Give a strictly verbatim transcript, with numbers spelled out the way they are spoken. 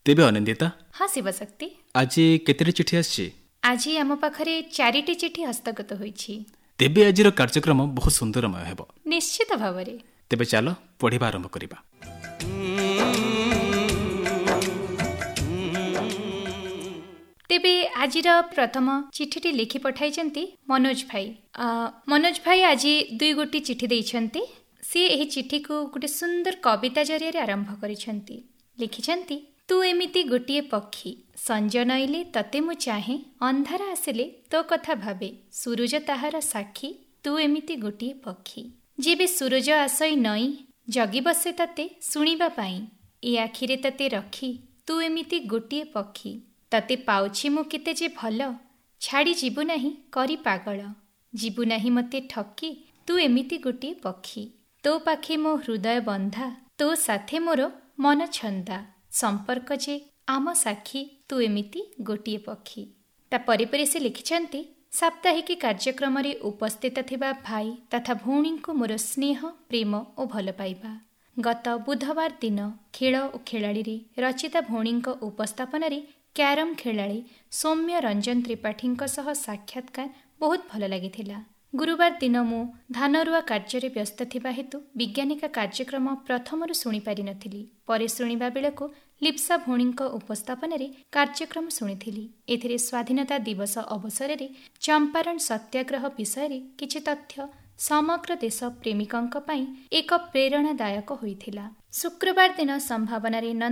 तेबे अनिंदिता हाँ शिवशक्ति, आज केते चिठी आछि? आज आम पाखरे चारिटी चिठी हस्तगत होईछि। तेबे आजिर कार्यक्रम बहुत सुंदरमय हेबो। निश्चित भावरे। तेबे चलो पढ़िबा आरंभ करिबा। तेबे आजिर प्रथम चिठीटी लिखि पठाइछन्ति मनोज भाई। आ, मनोज भाई आज दुई गोटी चिठी दैछन्ति। सी एही चिठी को गोटे सुंदर कविता जरिया आरंभ करिछन्ति। लिखिछन्ति, तू एमिति गोटिए पक्षी, संज नइले तते मु चाहे, अंधार आसिले तो कथा भावे, सूरज ताहार साक्षी, तू एमिति गोटिए पक्षी। जेबे सूरज आसई नई, जगी बसे तते शुणिबा पाई, ए आखिरे तते रखी, तू एमिति गोटिए पक्षी। तते पाउछि मु केते जे भल, छाड़ी जीवु नाही करी पागल, जीवु नाही मते ठकी, तू एमिति गोटिए पक्षी। तो पाखे मो हृदय बंधा, तो साथे मोर मन छंदा, संपर्क जे आम साक्षी, तू एमिति गोटिए पक्षी। ता परे परे से लिखिछन्ति, साप्ताहिकी कार्यक्रम रे उपस्थित थिबा भाई तथा भौणी को मोर स्नेह प्रेम और भल पाइबा। गत बुधवार दिन खेल और खेलाड़ी रे रचिता भौणी उपस्थापन रे क्यारम खेलाड़ी सौम्य रंजन त्रिपाठी सह साक्षात्कार बहुत भल लागिथिला। गुरुवार दिन मु धानरुआ कार्य व्यस्त थिबा हेतु विज्ञानिका कार्यक्रम प्रथमरु शुणी पारि नथिली। परे शुणिबा बेलको लिप्सा भौणी उपस्थापन रे कार्यक्रम शुणिथिली। एथिरे स्वाधीनता दिवस अवसर रे चंपारण सत्याग्रह विषय रे किछि तथ्य समग्र देश प्रेमिकंक पई एक प्रेरणादायक होइथिला। शुक्रवार दिन संभावना रे